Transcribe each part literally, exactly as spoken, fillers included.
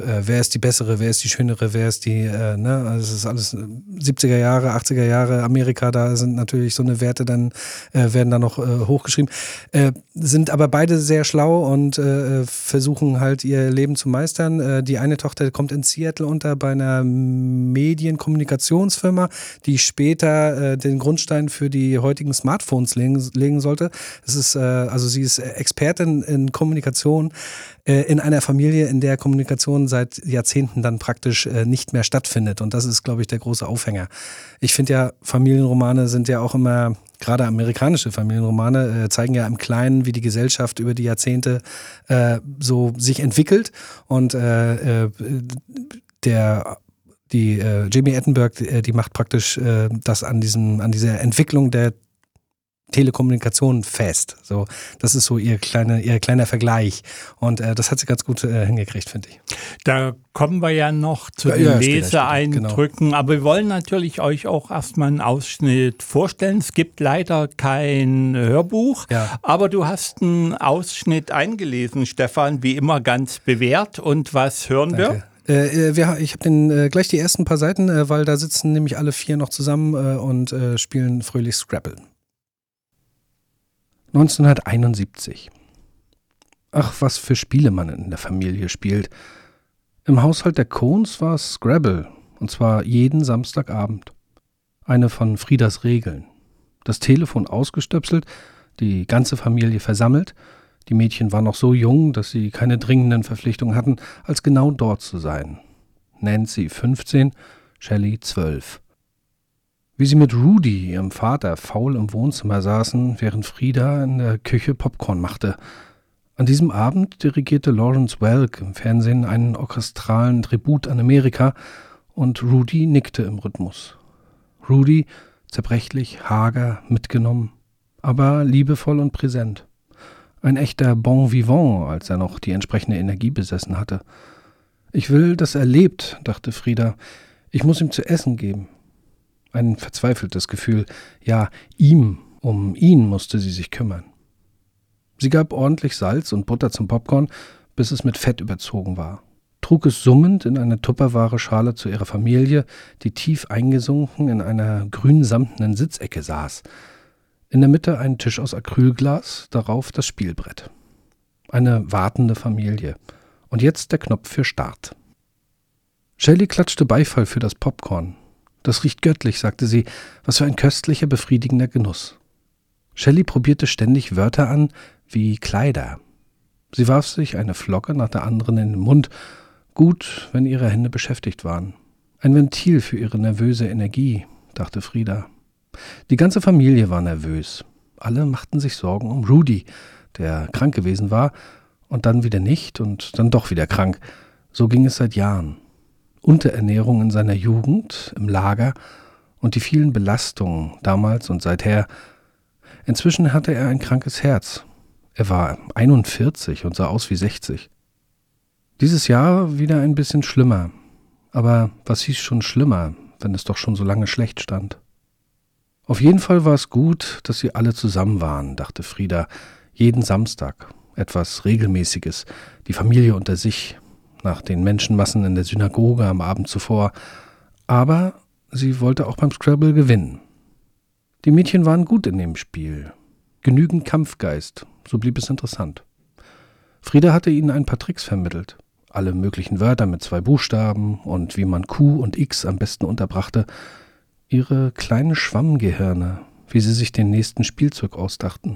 äh, wer ist die bessere, wer ist die schönere, wer ist die, äh, ne, also es ist alles siebziger Jahre, achtziger Jahre, Amerika, da sind natürlich so eine Werte dann, äh, werden da noch äh, hochgeschrieben, äh, sind aber beide sehr schlau und äh, versuchen halt ihr Leben zu meistern. Äh, die eine Tochter kommt in Seattle unter bei einer Medienkommunikationsfirma, die später äh, den Grundstein für die heutigen Smartphones legen, legen sollte. Es ist, äh, also sie ist Expertin in Kommunikation äh, in einer Familie, in der Kommunikation seit Jahrzehnten dann praktisch äh, nicht mehr stattfindet. Und das ist, glaube ich, der große Aufhänger. Ich finde ja, Familienromane sind ja auch immer, gerade amerikanische Familienromane, äh, zeigen ja im Kleinen, wie die Gesellschaft über die Jahrzehnte äh, so sich entwickelt. Und äh, äh, der die äh, Jami Attenberg, die, die macht praktisch äh, das an diesem, an dieser Entwicklung der Telekommunikation fest. So, das ist so ihr kleiner, ihr kleiner Vergleich. Und äh, das hat sie ganz gut äh, hingekriegt, finde ich. Da kommen wir ja noch zu ja, den ja, Leseeindrücken. Genau. Aber wir wollen natürlich euch auch erstmal einen Ausschnitt vorstellen. Es gibt leider kein Hörbuch, ja. aber du hast einen Ausschnitt eingelesen, Stefan, wie immer ganz bewährt. Und was hören Danke. wir? Äh, wir ich habe den äh, gleich die ersten paar Seiten, äh, weil da sitzen nämlich alle vier noch zusammen äh, und äh, spielen fröhlich Scrabble. neunzehnhunderteinundsiebzig. Ach, was für Spiele man in der Familie spielt. Im Haushalt der Cohns war es Scrabble, und zwar jeden Samstagabend. Eine von Friedas Regeln. Das Telefon ausgestöpselt, die ganze Familie versammelt. Die Mädchen waren noch so jung, dass sie keine dringenden Verpflichtungen hatten, als genau dort zu sein. Nancy fünfzehn, Shelley zwölf. Wie sie mit Rudy, ihrem Vater, faul im Wohnzimmer saßen, während Frieda in der Küche Popcorn machte. An diesem Abend dirigierte Lawrence Welk im Fernsehen einen orchestralen Tribut an Amerika und Rudy nickte im Rhythmus. Rudy, zerbrechlich, hager, mitgenommen, aber liebevoll und präsent. Ein echter Bon Vivant, als er noch die entsprechende Energie besessen hatte. Ich will, dass er lebt, dachte Frieda. Ich muss ihm zu essen geben. Ein verzweifeltes Gefühl. Ja, ihm, um ihn musste sie sich kümmern. Sie gab ordentlich Salz und Butter zum Popcorn, bis es mit Fett überzogen war. Trug es summend in eine Tupperware-Schale zu ihrer Familie, die tief eingesunken in einer grün-samtenen Sitzecke saß. In der Mitte ein Tisch aus Acrylglas, darauf das Spielbrett. Eine wartende Familie. Und jetzt der Knopf für Start. Shelley klatschte Beifall für das Popcorn. Das riecht göttlich, sagte sie. Was für ein köstlicher, befriedigender Genuss. Shelley probierte ständig Wörter an, wie Kleider. Sie warf sich eine Flocke nach der anderen in den Mund. Gut, wenn ihre Hände beschäftigt waren. Ein Ventil für ihre nervöse Energie, dachte Frieda. Die ganze Familie war nervös. Alle machten sich Sorgen um Rudy, der krank gewesen war und dann wieder nicht und dann doch wieder krank. So ging es seit Jahren. Unterernährung in seiner Jugend, im Lager und die vielen Belastungen damals und seither. Inzwischen hatte er ein krankes Herz. Er war einundvierzig und sah aus wie sechzig. Dieses Jahr wieder ein bisschen schlimmer. Aber was hieß schon schlimmer, wenn es doch schon so lange schlecht stand? Auf jeden Fall war es gut, dass sie alle zusammen waren, dachte Frieda. Jeden Samstag. Etwas Regelmäßiges. Die Familie unter sich. Nach den Menschenmassen in der Synagoge am Abend zuvor. Aber sie wollte auch beim Scrabble gewinnen. Die Mädchen waren gut in dem Spiel. Genügend Kampfgeist. So blieb es interessant. Frieda hatte ihnen ein paar Tricks vermittelt. Alle möglichen Wörter mit zwei Buchstaben und wie man Q und X am besten unterbrachte. Ihre kleinen Schwammgehirne, wie sie sich den nächsten Spielzug ausdachten.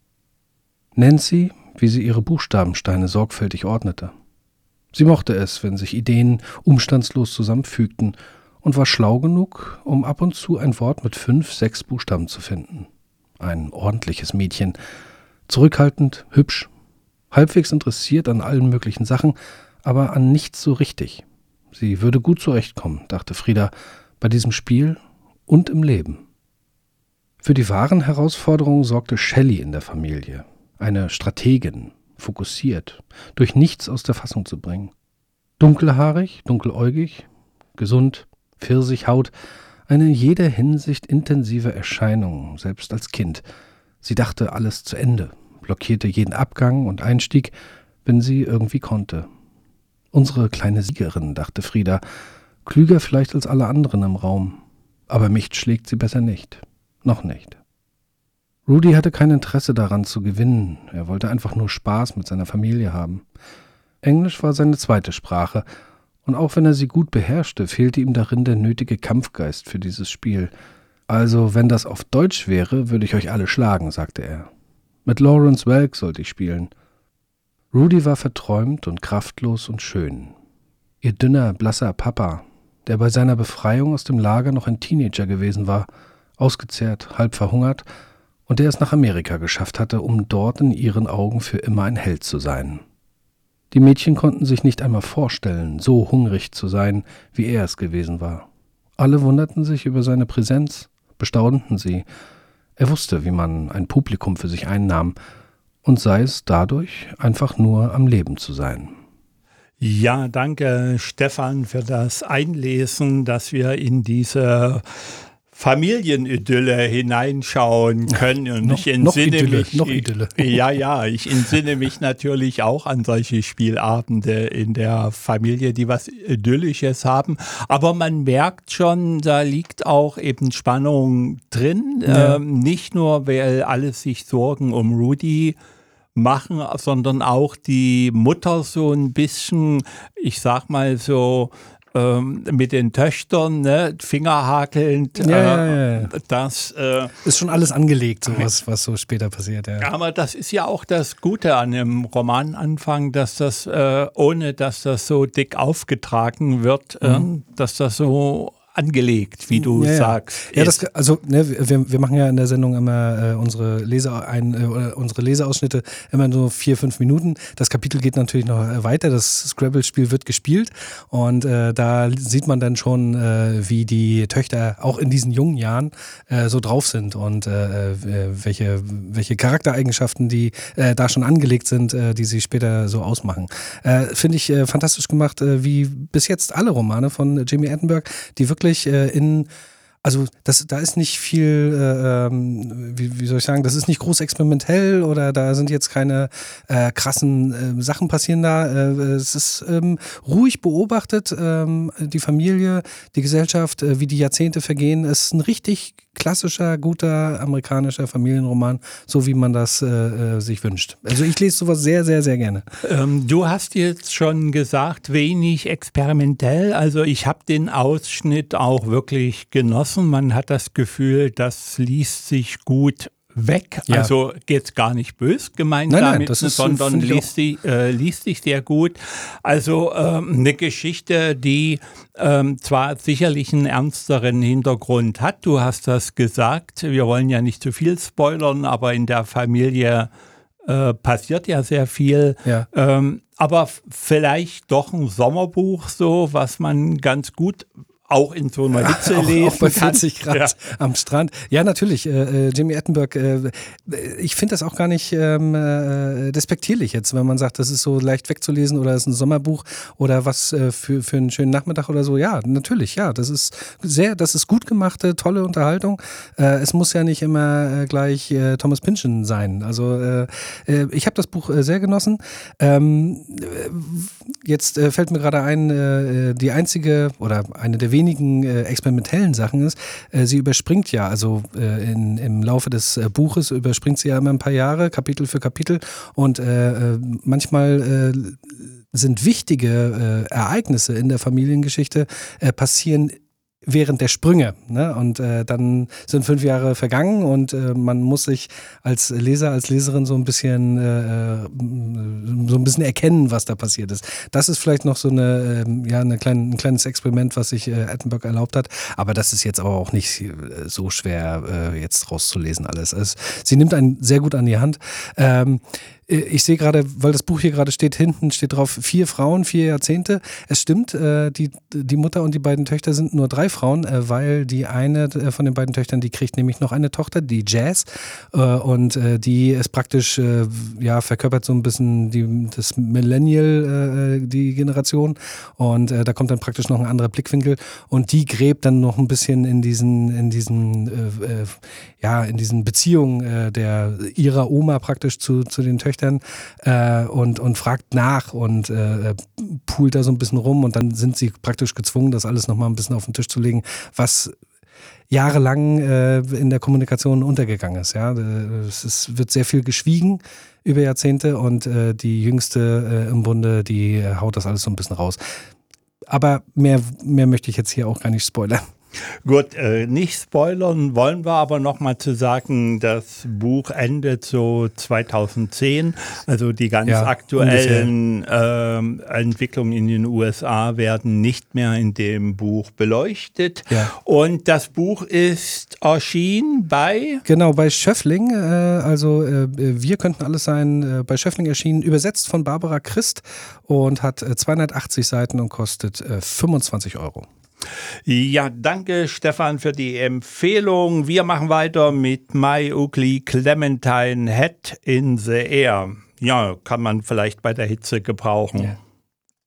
Nancy, wie sie ihre Buchstabensteine sorgfältig ordnete. Sie mochte es, wenn sich Ideen umstandslos zusammenfügten und war schlau genug, um ab und zu ein Wort mit fünf, sechs Buchstaben zu finden. Ein ordentliches Mädchen, zurückhaltend, hübsch, halbwegs interessiert an allen möglichen Sachen, aber an nichts so richtig. Sie würde gut zurechtkommen, dachte Frieda, bei diesem Spiel und im Leben. Für die wahren Herausforderungen sorgte Shelley in der Familie, eine Strategin, fokussiert, durch nichts aus der Fassung zu bringen. Dunkelhaarig, dunkeläugig, gesund, Pfirsichhaut, eine in jeder Hinsicht intensive Erscheinung, selbst als Kind. Sie dachte alles zu Ende, blockierte jeden Abgang und Einstieg, wenn sie irgendwie konnte. Unsere kleine Siegerin, dachte Frida, klüger vielleicht als alle anderen im Raum. Aber mich schlägt sie besser nicht. Noch nicht. Rudy hatte kein Interesse daran zu gewinnen. Er wollte einfach nur Spaß mit seiner Familie haben. Englisch war seine zweite Sprache, und auch wenn er sie gut beherrschte, fehlte ihm darin der nötige Kampfgeist für dieses Spiel. Also, wenn das auf Deutsch wäre, würde ich euch alle schlagen, sagte er. Mit Lawrence Welk sollte ich spielen. Rudy war verträumt und kraftlos und schön. Ihr dünner, blasser Papa, der bei seiner Befreiung aus dem Lager noch ein Teenager gewesen war, ausgezehrt, halb verhungert, und der es nach Amerika geschafft hatte, um dort in ihren Augen für immer ein Held zu sein. Die Mädchen konnten sich nicht einmal vorstellen, so hungrig zu sein, wie er es gewesen war. Alle wunderten sich über seine Präsenz, bestaunten sie. Er wusste, wie man ein Publikum für sich einnahm, und sei es dadurch, einfach nur am Leben zu sein. Ja, danke Stefan für das Einlesen, dass wir in diese Familienidylle hineinschauen können. Und noch, ich entsinne noch Idylle, mich, noch Idylle. Ja, ja, ich entsinne mich natürlich auch an solche Spielabende in der Familie, die was Idyllisches haben. Aber man merkt schon, da liegt auch eben Spannung drin. Ja. Ähm, nicht nur, weil alle sich Sorgen um Rudy machen, sondern auch die Mutter so ein bisschen, ich sag mal so, mit den Töchtern, ne, fingerhakelnd, ja, äh, ja, ja. das äh, ist schon alles angelegt, so was, was so später passiert. Ja. Aber das ist ja auch das Gute an dem Romananfang, dass das, äh, ohne dass das so dick aufgetragen wird, mhm. äh, dass das so angelegt, wie du ja, sagst. Ja, das, also ne, wir, wir machen ja in der Sendung immer äh, unsere, Lese, ein, äh, unsere Leseausschnitte immer nur vier, fünf Minuten. Das Kapitel geht natürlich noch weiter. Das Scrabble-Spiel wird gespielt und äh, da sieht man dann schon, äh, wie die Töchter auch in diesen jungen Jahren äh, so drauf sind und äh, welche, welche Charaktereigenschaften die äh, da schon angelegt sind, äh, die sie später so ausmachen. Äh, Finde ich äh, fantastisch gemacht, äh, wie bis jetzt alle Romane von Jami Attenberg, die wirklich in, also das, da ist nicht viel, äh, wie, wie soll ich sagen, das ist nicht groß experimentell oder da sind jetzt keine äh, krassen äh, Sachen passieren da. Äh, es ist ähm, ruhig beobachtet, ähm, die Familie, die Gesellschaft, äh, wie die Jahrzehnte vergehen. Es ist ein richtig klassischer, guter amerikanischer Familienroman, so wie man das äh, sich wünscht. Also ich lese sowas sehr, sehr, sehr gerne. Ähm, du hast jetzt schon gesagt, wenig experimentell. Also ich habe den Ausschnitt auch wirklich genossen. Man hat das Gefühl, das liest sich gut weg. Ja. Also jetzt gar nicht bös gemeint nein, damit, nein, das ist, sondern liest, die, äh, liest sich sehr gut. Also ähm, eine Geschichte, die ähm, zwar sicherlich einen ernsteren Hintergrund hat, du hast das gesagt, wir wollen ja nicht zu viel spoilern, aber in der Familie äh, passiert ja sehr viel. Ja. Ähm, aber vielleicht doch ein Sommerbuch so, was man ganz gut auch in so einer Hitze auch, lesen auch bei vierzig kann. Grad ja. am Strand. Ja, natürlich. Äh, Jami Attenberg, äh, ich finde das auch gar nicht ähm, äh, despektierlich jetzt, wenn man sagt, das ist so leicht wegzulesen oder es ist ein Sommerbuch oder was äh, für, für einen schönen Nachmittag oder so. Ja, natürlich, ja. Das ist sehr, das ist gut gemachte, tolle Unterhaltung. Äh, es muss ja nicht immer äh, gleich äh, Thomas Pynchon sein. Also äh, äh, ich habe das Buch äh, sehr genossen. Ähm, jetzt äh, fällt mir gerade ein, äh, die einzige oder eine der wenigen äh, experimentellen Sachen ist, äh, sie überspringt ja, also äh, in, im Laufe des äh, Buches überspringt sie ja immer ein paar Jahre, Kapitel für Kapitel und äh, äh, manchmal äh, sind wichtige äh, Ereignisse in der Familiengeschichte äh, passieren während der Sprünge, ne? Und äh, dann sind fünf Jahre vergangen und äh, man muss sich als Leser, als Leserin so ein bisschen äh, so ein bisschen erkennen, was da passiert ist. Das ist vielleicht noch so eine äh, ja eine kleine, ein kleines Experiment, was sich äh, Attenberg erlaubt hat, aber das ist jetzt aber auch nicht äh, so schwer äh, jetzt rauszulesen alles. Also, sie nimmt einen sehr gut an die Hand. Ähm, Ich sehe gerade, weil das Buch hier gerade steht, hinten steht drauf, vier Frauen, vier Jahrzehnte. Es stimmt, äh, die, die Mutter und die beiden Töchter sind nur drei Frauen, äh, weil die eine von den beiden Töchtern, die kriegt nämlich noch eine Tochter, die Jazz. Äh, und äh, die ist praktisch, äh, ja, verkörpert so ein bisschen die, das Millennial, äh, die Generation. Und äh, da kommt dann praktisch noch ein anderer Blickwinkel. Und die gräbt dann noch ein bisschen in diesen, in diesen, äh, äh, ja, in diesen Beziehungen äh, der ihrer Oma praktisch zu, zu den Töchtern. einschüchtern äh, und, und fragt nach und äh, poolt da so ein bisschen rum und dann sind sie praktisch gezwungen, das alles nochmal ein bisschen auf den Tisch zu legen, was jahrelang äh, in der Kommunikation untergegangen ist. Ja? Es ist, wird sehr viel geschwiegen über Jahrzehnte und äh, die Jüngste äh, im Bunde, die äh, haut das alles so ein bisschen raus. Aber mehr, mehr möchte ich jetzt hier auch gar nicht spoilern. Gut, äh, nicht spoilern wollen wir, aber nochmal zu sagen, das Buch endet so zweitausendzehn, also die ganz ja, aktuellen äh, Entwicklungen in den U S A werden nicht mehr in dem Buch beleuchtet. Ja. Und das Buch ist erschienen bei? Genau, bei Schöffling, äh, also äh, Wir könnten alles sein, äh, bei Schöffling erschienen, übersetzt von Barbara Christ und hat äh, zweihundertachtzig Seiten und kostet äh, fünfundzwanzig Euro. Ja, danke Stefan für die Empfehlung. Wir machen weiter mit My Ugly Clementine Head in the Air. Ja, kann man vielleicht bei der Hitze gebrauchen. Ja.